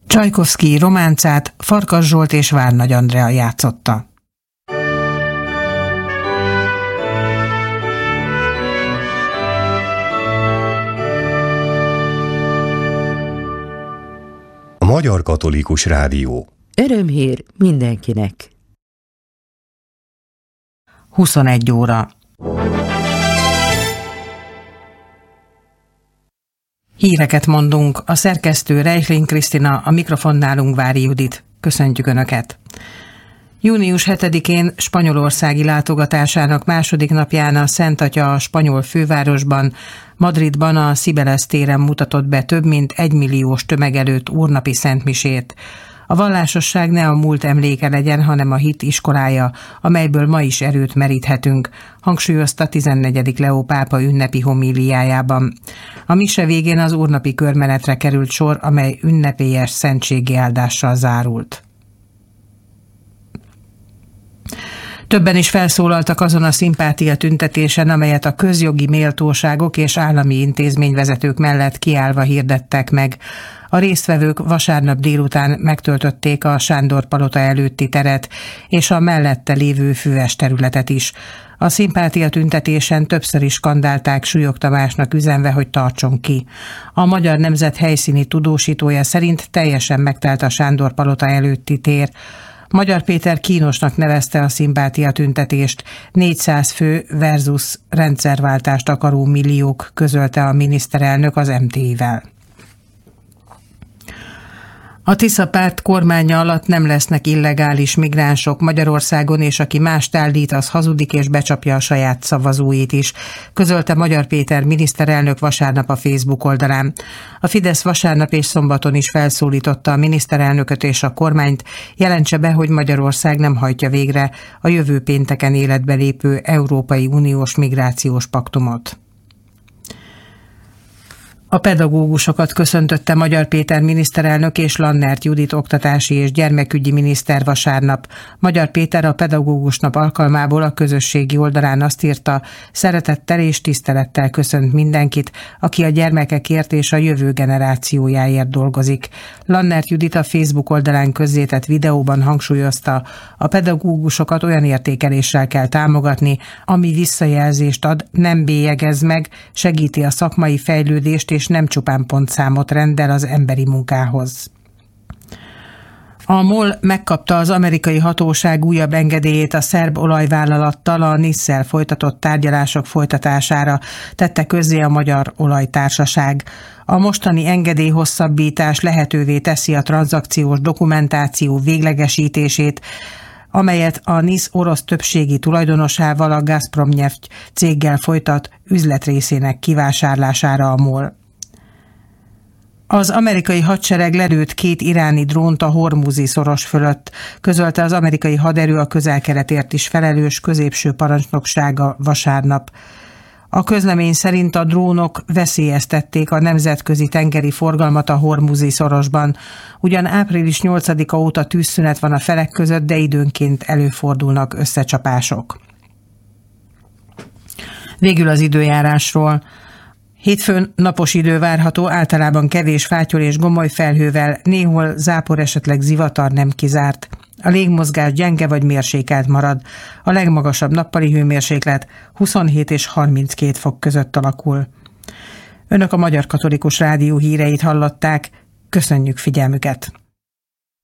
Csajkovszkij románcát Farkas Zsolt és Várnagy Andrea játszotta. A Magyar Katolikus Rádió. Örömhír mindenkinek. 21 óra. Híreket mondunk, a szerkesztő Reichling Krisztina, a mikrofonnál Ungvári Judit. Köszöntjük Önöket! Június 7-én spanyolországi látogatásának második napján a Szent Atya a spanyol fővárosban, Madridban a Cibeles téren mutatott be több mint 1 milliós tömeg előtt úrnapi szentmisét. A vallásosság ne a múlt emléke legyen, hanem a hit iskolája, amelyből ma is erőt meríthetünk, hangsúlyozta 14. Leó pápa ünnepi homíliájában. A mise végén az úrnapi körmenetre került sor, amely ünnepélyes szentségi áldással zárult. Többen is felszólaltak azon a szimpátia tüntetésen, amelyet a közjogi méltóságok és állami intézményvezetők mellett kiállva hirdettek meg. A résztvevők vasárnap délután megtöltötték a Sándor palota előtti teret és a mellette lévő füves területet is. A szimpátia tüntetésen többször is skandálták Súlyog Tamásnak üzenve, hogy tartson ki. A Magyar Nemzet helyszíni tudósítója szerint teljesen megtelt a Sándor palota előtti tér. Magyar Péter kínosnak nevezte a szimpátia tüntetést, 400 fő versus rendszerváltást akaró milliók, közölte a miniszterelnök az MTI-vel. A Tisza párt kormánya alatt nem lesznek illegális migránsok Magyarországon, és aki mást állít, az hazudik és becsapja a saját szavazóit is, közölte Magyar Péter miniszterelnök vasárnap a Facebook oldalán. A Fidesz vasárnap és szombaton is felszólította a miniszterelnököt és a kormányt, jelentse be, hogy Magyarország nem hajtja végre a jövő pénteken életbe lépő Európai Uniós migrációs paktumot. A pedagógusokat köszöntötte Magyar Péter miniszterelnök és Lannert Judit oktatási és gyermekügyi miniszter vasárnap. Magyar Péter a pedagógus nap alkalmából a közösségi oldalán azt írta, szeretettel és tisztelettel köszönt mindenkit, aki a gyermekekért és a jövő generációjáért dolgozik. Lannert Judit a Facebook oldalán közzétett videóban hangsúlyozta, a pedagógusokat olyan értékeléssel kell támogatni, ami visszajelzést ad, nem bélyegez meg, segíti a szakmai fejlődést és nem csupán pontszámot rendel az emberi munkához. A MOL megkapta az amerikai hatóság újabb engedélyét a szerb olajvállalattal a NIS-szel folytatott tárgyalások folytatására, tette közzé a Magyar Olajtársaság. A mostani engedélyhosszabbítás lehetővé teszi a tranzakciós dokumentáció véglegesítését, amelyet a NIS orosz többségi tulajdonosával, a Gazpromneft céggel folytat üzletrészének kivásárlására a MOL. Az amerikai hadsereg lelőtt 2 iráni drónt a Hormuzi szoros fölött, közölte az amerikai haderő a Közel-Keletért is felelős középső parancsnoksága vasárnap. A közlemény szerint a drónok veszélyeztették a nemzetközi tengeri forgalmat a Hormuzi szorosban. Ugyan április 8-a óta tűzszünet van a felek között, de időnként előfordulnak összecsapások. Végül az időjárásról. Hétfőn napos idő várható, általában kevés fátyol és gomoly felhővel, néhol zápor, esetleg zivatar nem kizárt. A légmozgás gyenge vagy mérsékelt marad. A legmagasabb nappali hőmérséklet 27 és 32 fok között alakul. Önök a Magyar Katolikus Rádió híreit hallották. Köszönjük figyelmüket!